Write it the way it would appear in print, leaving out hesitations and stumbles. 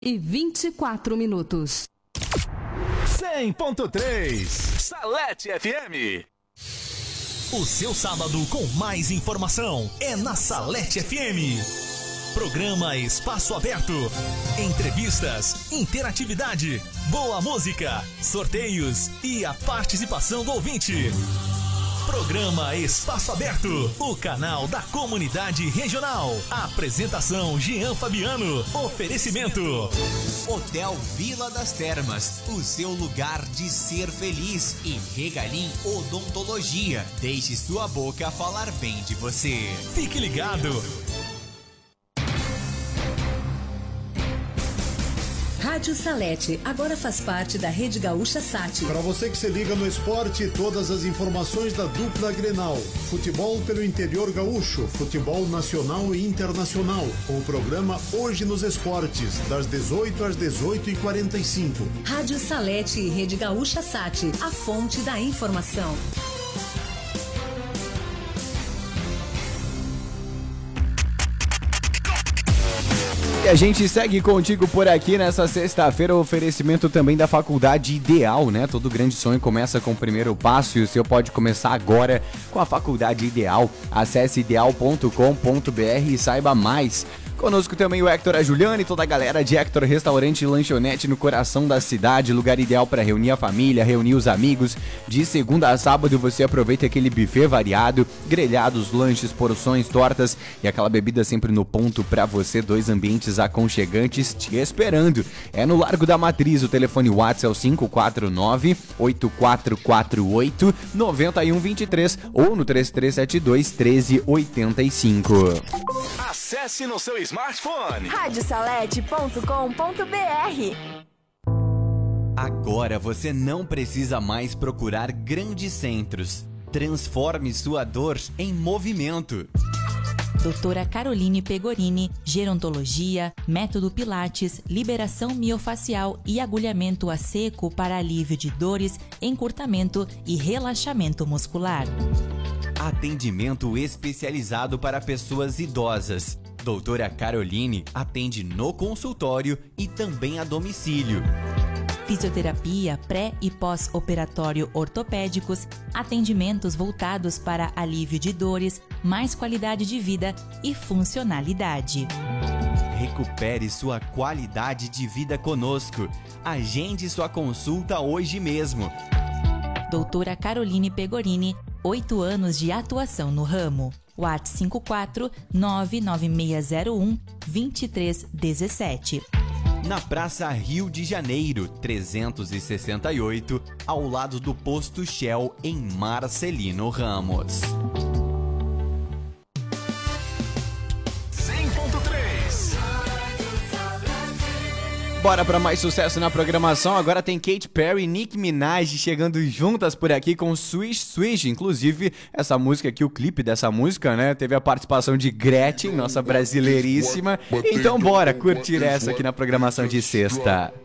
e 24 minutos. 100.3 Salete FM. O seu sábado com mais informação é na Salete FM. Programa Espaço Aberto. Entrevistas, interatividade, boa música, sorteios e a participação do ouvinte. Programa Espaço Aberto, o canal da comunidade regional. Apresentação Jean Fabiano. Oferecimento Hotel Vila das Termas, o seu lugar de ser feliz. E Regalim Odontologia, deixe sua boca falar bem de você. Fique ligado. Rádio Salete agora faz parte da Rede Gaúcha Sat. Para você que se liga no esporte, todas as informações da dupla Grenal. Futebol pelo interior gaúcho, futebol nacional e internacional. Com o programa Hoje nos Esportes, das 18 às 18h45. Rádio Salete e Rede Gaúcha Sat, a fonte da informação. E a gente segue contigo por aqui nessa sexta-feira, o oferecimento também da Faculdade Ideal, né? Todo grande sonho começa com o primeiro passo e o seu pode começar agora com a Faculdade Ideal. Acesse ideal.com.br e saiba mais. Conosco também o Hector, a Juliana e toda a galera de Hector Restaurante e Lanchonete no coração da cidade, lugar ideal para reunir a família, reunir os amigos. De segunda a sábado você aproveita aquele buffet variado, grelhados, lanches, porções, tortas e aquela bebida sempre no ponto para você, 2 ambientes aconchegantes te esperando. É no Largo da Matriz, o telefone WhatsApp é o 549-8448-9123 ou no 3372-1385. Acesse no seu smartphone radiosalete.com.br. Agora você não precisa mais procurar grandes centros. Transforme sua dor em movimento. Doutora Caroline Pegorini, gerontologia, método Pilates, liberação miofacial e agulhamento a seco para alívio de dores, encurtamento e relaxamento muscular. Atendimento especializado para pessoas idosas. Doutora Caroline atende no consultório e também a domicílio. Fisioterapia pré- e pós-operatório ortopédicos, atendimentos voltados para alívio de dores, mais qualidade de vida e funcionalidade. Recupere sua qualidade de vida conosco. Agende sua consulta hoje mesmo. Doutora Caroline Pegorini, 8 anos de atuação no ramo. WhatsApp 54 99601 2317. Na Praça Rio de Janeiro, 368, ao lado do Posto Shell, em Marcelino Ramos. 100.3. Bora pra mais sucesso na programação. Agora tem Katy Perry e Nicki Minaj chegando juntas por aqui com Swish Swish. Inclusive, essa música aqui, o clipe dessa música, né? Teve a participação de Gretchen, nossa brasileiríssima. Então bora curtir essa aqui na programação de sexta.